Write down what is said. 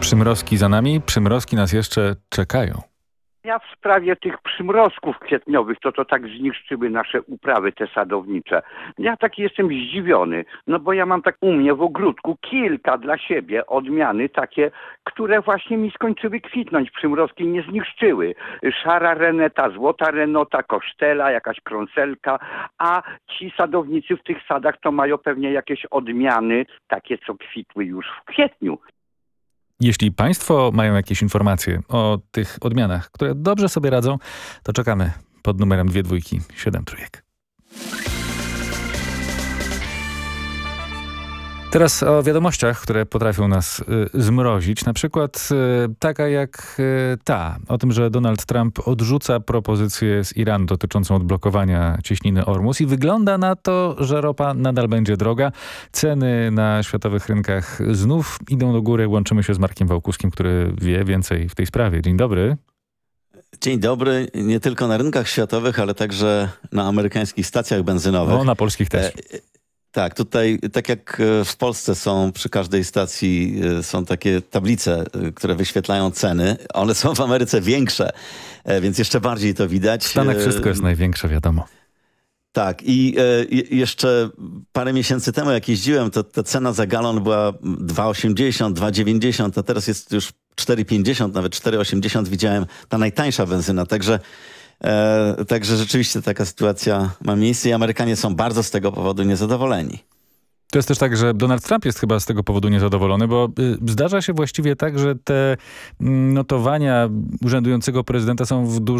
Przymrozki za nami, przymrozki nas jeszcze czekają. Ja w sprawie tych przymrozków kwietniowych, to tak zniszczyły nasze uprawy te sadownicze. Ja taki jestem zdziwiony, no bo ja mam tak u mnie w ogródku kilka dla siebie odmiany takie, które właśnie mi skończyły kwitnąć. Przymrozki nie zniszczyły. Szara reneta, złota renota, kosztela, jakaś krąselka, a ci sadownicy w tych sadach to mają pewnie jakieś odmiany takie, co kwitły już w kwietniu. Jeśli Państwo mają jakieś informacje o tych odmianach, które dobrze sobie radzą, to czekamy pod numerem 227 trójek. Teraz o wiadomościach, które potrafią nas zmrozić. Na przykład taka jak ta, o tym, że Donald Trump odrzuca propozycję z Iranu dotyczącą odblokowania cieśniny Ormus i wygląda na to, że ropa nadal będzie droga. Ceny na światowych rynkach znów idą do góry. Łączymy się z Markiem Wałkuskim, który wie więcej w tej sprawie. Dzień dobry. Dzień dobry. Nie tylko na rynkach światowych, ale także na amerykańskich stacjach benzynowych. No, na polskich też. Tak, tutaj, tak jak w Polsce są przy każdej stacji są takie tablice, które wyświetlają ceny. One są w Ameryce większe, więc jeszcze bardziej to widać. W Stanach wszystko jest największe, wiadomo. Tak i jeszcze parę miesięcy temu jak jeździłem, to ta cena za galon była 2,80, 2,90, a teraz jest już 4,50, nawet 4,80 widziałem, ta najtańsza benzyna, Także rzeczywiście taka sytuacja ma miejsce i Amerykanie są bardzo z tego powodu niezadowoleni. To jest też tak, że Donald Trump jest chyba z tego powodu niezadowolony, bo zdarza się właściwie tak, że te notowania urzędującego prezydenta są w dużym